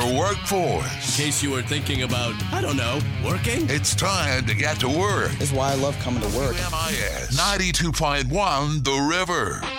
workforce. In case you were thinking about, I don't know, working. It's time to get to work. That's why I love coming to work. WMIS 92.1 The River.